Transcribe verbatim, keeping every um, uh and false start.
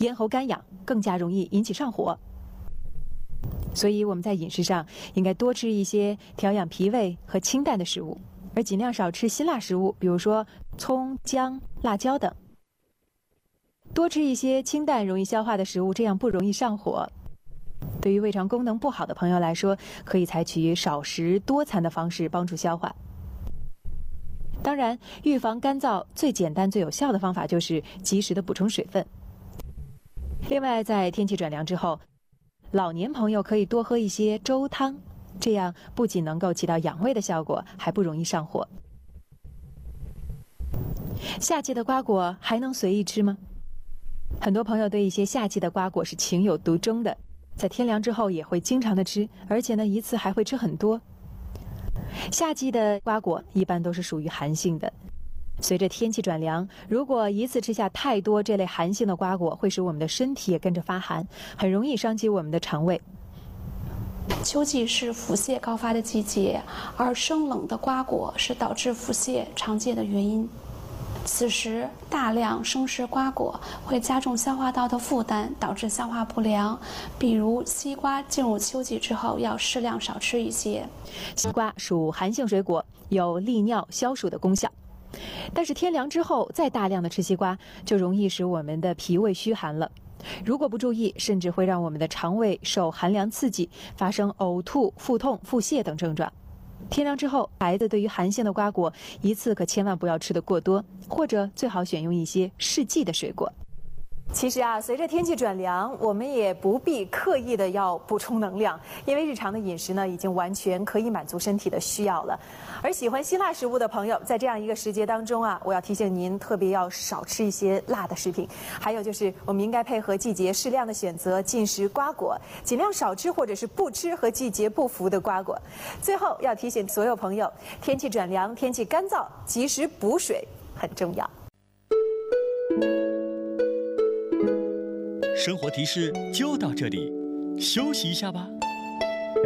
咽喉干痒，更加容易引起上火。所以我们在饮食上应该多吃一些调养脾胃和清淡的食物，而尽量少吃辛辣食物，比如说葱、姜、辣椒等。多吃一些清淡、容易消化的食物，这样不容易上火。对于胃肠功能不好的朋友来说，可以采取少食多餐的方式帮助消化。当然，预防干燥最简单、最有效的方法就是及时的补充水分。另外，在天气转凉之后，老年朋友可以多喝一些粥汤，这样不仅能够起到养胃的效果，还不容易上火。夏季的瓜果还能随意吃吗？很多朋友对一些夏季的瓜果是情有独钟的，在天凉之后也会经常的吃，而且呢，一次还会吃很多。夏季的瓜果一般都是属于寒性的，随着天气转凉，如果一次吃下太多这类寒性的瓜果，会使我们的身体也跟着发寒，很容易伤及我们的肠胃。 秋季是腹泻高发的季节，而生冷的瓜果是导致腹泻常见的原因。此时大量生食瓜果会加重消化道的负担，导致消化不良。比如西瓜进入秋季之后，要适量少吃一些。 西瓜属寒性水果，有利尿消暑的功效。但是天凉之后再大量的吃西瓜，就容易使我们的脾胃虚寒了。如果不注意，甚至会让我们的肠胃受寒凉刺激，发生呕吐、腹痛、腹泻等症状。天凉之后，孩子对于寒性的瓜果，一次可千万不要吃得过多，或者最好选用一些适季的水果。其实啊，随着天气转凉，我们也不必刻意的要补充能量，因为日常的饮食呢，已经完全可以满足身体的需要了。而喜欢辛辣食物的朋友，在这样一个时节当中啊，我要提醒您，特别要少吃一些辣的食品。还有就是，我们应该配合季节，适量的选择进食瓜果，尽量少吃或者是不吃和季节不符的瓜果。最后要提醒所有朋友，天气转凉，天气干燥，及时补水很重要。 生活提示就到这里，休息一下吧。